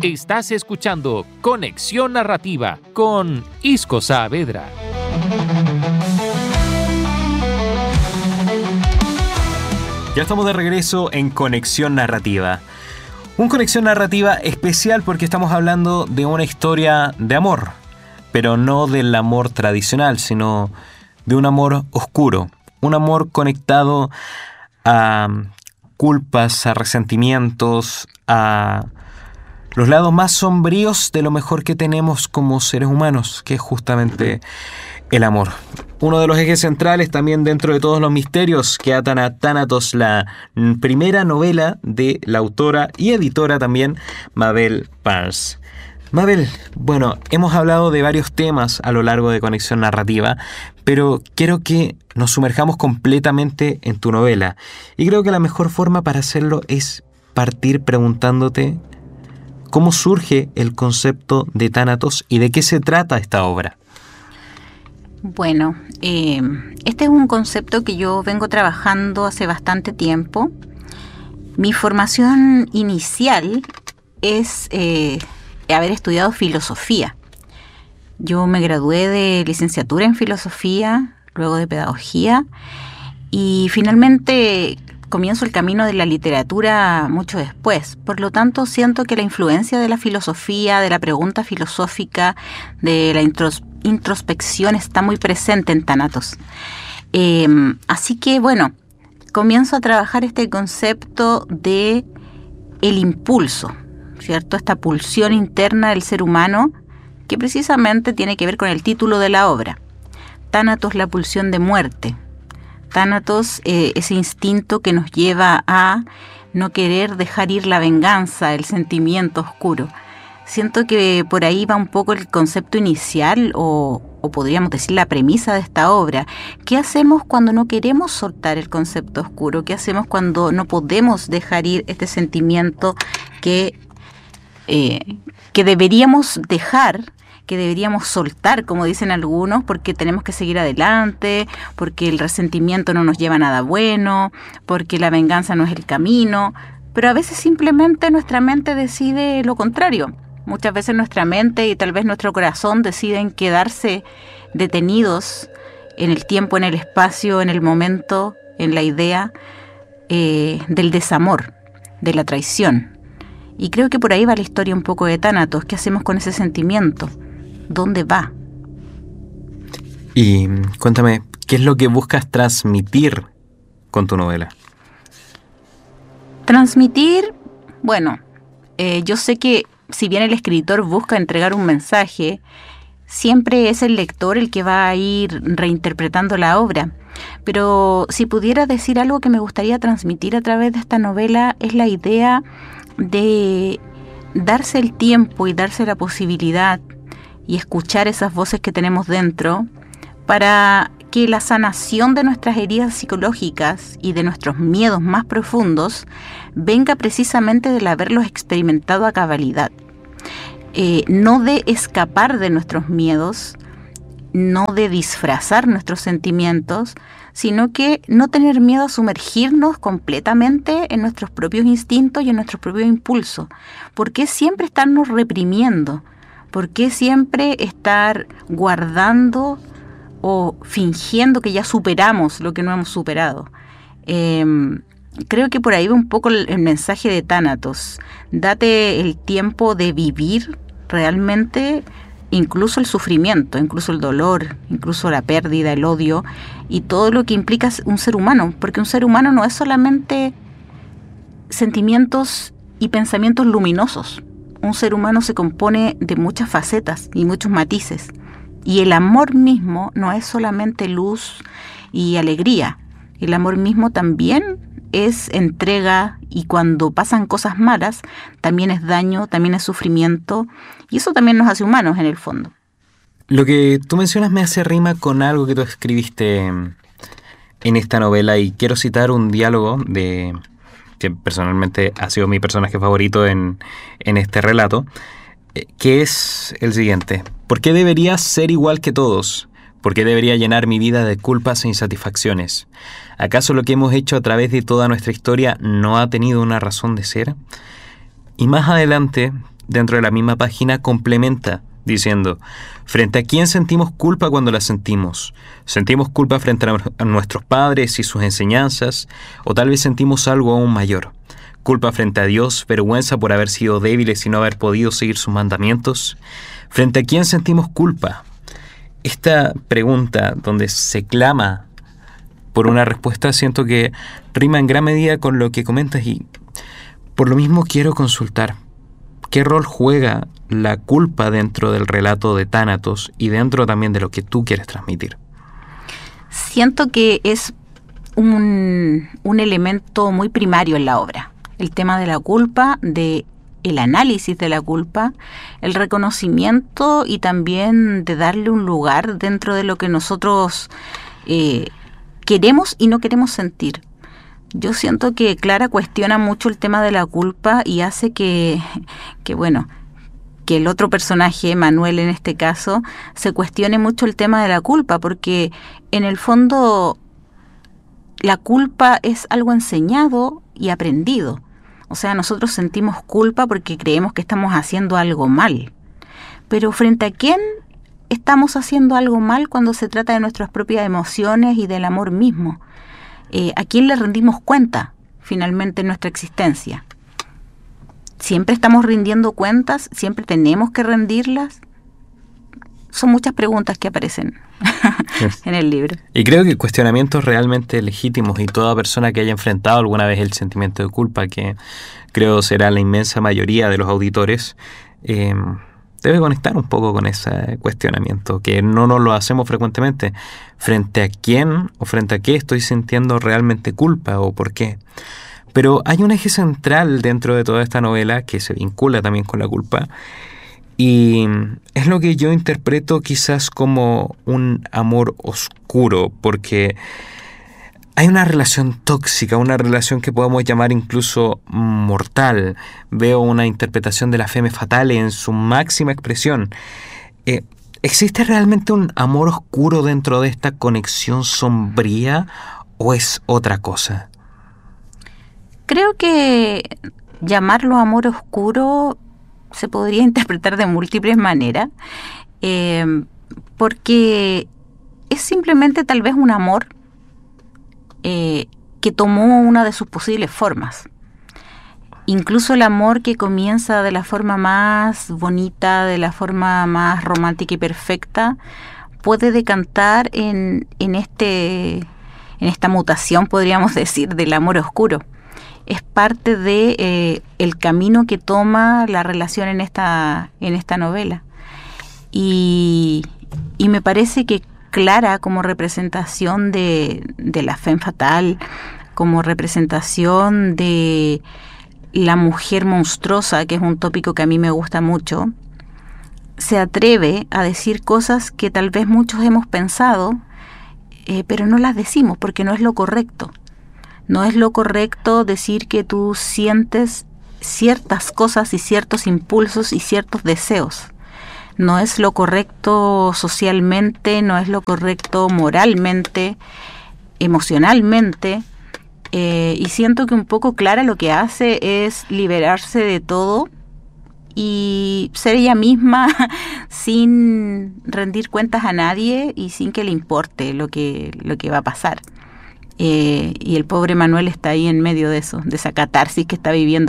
Estás escuchando Conexión Narrativa con Isco Saavedra. Ya estamos de regreso en Conexión Narrativa. Un Conexión Narrativa especial porque estamos hablando de una historia de amor, pero no del amor tradicional, sino de un amor oscuro, un amor conectado a culpas, a resentimientos, a los lados más sombríos de lo mejor que tenemos como seres humanos, que es justamente el amor. Uno de los ejes centrales también dentro de todos los misterios que atan a Thanatos, la primera novela de la autora y editora también, Mabel Parnes. Mabel, bueno, hemos hablado de varios temas a lo largo de Conexión Narrativa, pero quiero que nos sumerjamos completamente en tu novela. Y creo que la mejor forma para hacerlo es partir preguntándote cómo surge el concepto de Thanatos y de qué se trata esta obra. Bueno, este es un concepto que yo vengo trabajando hace bastante tiempo. Mi formación inicial es haber estudiado filosofía. Yo me gradué de licenciatura en filosofía, luego de pedagogía, y finalmente comienzo el camino de la literatura mucho después. Por lo tanto, siento que la influencia de la filosofía, de la pregunta filosófica, de la introspección está muy presente en Thanatos. Así que, bueno, comienzo a trabajar este concepto de el impulso, ¿cierto? Esta pulsión interna del ser humano que precisamente tiene que ver con el título de la obra. Thanatos, la pulsión de muerte. Thanatos, ese instinto que nos lleva a no querer dejar ir la venganza, el sentimiento oscuro. Siento que por ahí va un poco el concepto inicial o podríamos decir la premisa de esta obra. ¿Qué hacemos cuando no queremos soltar el concepto oscuro? ¿Qué hacemos cuando no podemos dejar ir este sentimiento que deberíamos dejar, que deberíamos soltar, como dicen algunos, porque tenemos que seguir adelante, porque el resentimiento no nos lleva a nada bueno, porque la venganza no es el camino? Pero a veces simplemente nuestra mente decide lo contrario. Muchas veces nuestra mente y tal vez nuestro corazón deciden quedarse detenidos en el tiempo, en el espacio, en el momento, en la idea del desamor, de la traición. Y creo que por ahí va la historia un poco de Thanatos. ¿Qué hacemos con ese sentimiento? ¿Dónde va? Y cuéntame, ¿qué es lo que buscas transmitir con tu novela? Transmitir, bueno, yo sé que si bien el escritor busca entregar un mensaje, siempre es el lector el que va a ir reinterpretando la obra. Pero si pudiera decir algo que me gustaría transmitir a través de esta novela, es la idea de darse el tiempo y darse la posibilidad y escuchar esas voces que tenemos dentro para que la sanación de nuestras heridas psicológicas y de nuestros miedos más profundos venga precisamente del haberlos experimentado a cabalidad. No de escapar de nuestros miedos, no de disfrazar nuestros sentimientos, sino que no tener miedo a sumergirnos completamente en nuestros propios instintos y en nuestros propios impulsos. ¿Por qué siempre estarnos reprimiendo? ¿Por qué siempre estar guardando o fingiendo que ya superamos lo que no hemos superado? Creo que por ahí va un poco el mensaje de Thanatos. Date el tiempo de vivir realmente incluso el sufrimiento, incluso el dolor, incluso la pérdida, el odio y todo lo que implica un ser humano, porque un ser humano no es solamente sentimientos y pensamientos luminosos. Un ser humano se compone de muchas facetas y muchos matices, y el amor mismo no es solamente luz y alegría. El amor mismo también es entrega, y cuando pasan cosas malas también es daño, también es sufrimiento, y eso también nos hace humanos en el fondo. Lo que tú mencionas me hace rima con algo que tú escribiste en esta novela, y quiero citar un diálogo que personalmente ha sido mi personaje favorito en este relato, que es el siguiente: ¿por qué debería ser igual que todos? ¿Por qué debería llenar mi vida de culpas e insatisfacciones? ¿Acaso lo que hemos hecho a través de toda nuestra historia no ha tenido una razón de ser? Y más adelante dentro de la misma página, complementa diciendo: frente a quién sentimos culpa cuando la sentimos. Sentimos culpa frente a nuestros padres y sus enseñanzas, o tal vez sentimos algo aún mayor. Culpa frente a Dios, vergüenza por haber sido débiles y no haber podido seguir sus mandamientos. ¿Frente a quién sentimos culpa? Esta pregunta, donde se clama por una respuesta, siento que rima en gran medida con lo que comentas, y por lo mismo quiero consultar: ¿qué rol juega la culpa dentro del relato de Tánatos y dentro también de lo que tú quieres transmitir? Siento que es un elemento muy primario en la obra. El tema de la culpa, de el análisis de la culpa, el reconocimiento y también de darle un lugar dentro de lo que nosotros queremos y no queremos sentir. Yo siento que Clara cuestiona mucho el tema de la culpa y hace que el otro personaje, Manuel en este caso, se cuestione mucho el tema de la culpa, porque en el fondo la culpa es algo enseñado y aprendido. O sea, nosotros sentimos culpa porque creemos que estamos haciendo algo mal. Pero ¿frente a quién estamos haciendo algo mal cuando se trata de nuestras propias emociones y del amor mismo? ¿A quién le rendimos cuenta finalmente en nuestra existencia? ¿Siempre estamos rindiendo cuentas? ¿Siempre tenemos que rendirlas? Son muchas preguntas que aparecen en el libro. Y creo que cuestionamientos realmente legítimos, y toda persona que haya enfrentado alguna vez el sentimiento de culpa, que creo será la inmensa mayoría de los auditores, debe conectar un poco con ese cuestionamiento, que no nos lo hacemos frecuentemente. ¿Frente a quién o frente a qué estoy sintiendo realmente culpa o por qué? Pero hay un eje central dentro de toda esta novela que se vincula también con la culpa, y es lo que yo interpreto quizás como un amor oscuro, porque hay una relación tóxica, una relación que podemos llamar incluso mortal. Veo una interpretación de la femme fatale en su máxima expresión. ¿Existe realmente un amor oscuro dentro de esta conexión sombría o es otra cosa? Creo que llamarlo amor oscuro se podría interpretar de múltiples maneras, porque es simplemente tal vez un amor que tomó una de sus posibles formas. Incluso el amor que comienza de la forma más bonita, de la forma más romántica y perfecta, puede decantar en esta mutación, podríamos decir, del amor oscuro. Es parte de el camino que toma la relación en esta novela. Y me parece que Clara, como representación de la femme fatale, como representación de la mujer monstruosa, que es un tópico que a mí me gusta mucho, se atreve a decir cosas que tal vez muchos hemos pensado, pero no las decimos porque no es lo correcto. No es lo correcto decir que tú sientes ciertas cosas y ciertos impulsos y ciertos deseos. No es lo correcto socialmente, no es lo correcto moralmente, emocionalmente. Y siento que un poco Clara lo que hace es liberarse de todo y ser ella misma sin rendir cuentas a nadie y sin que le importe lo que va a pasar. Y el pobre Manuel está ahí en medio de eso, de esa catarsis que está viviendo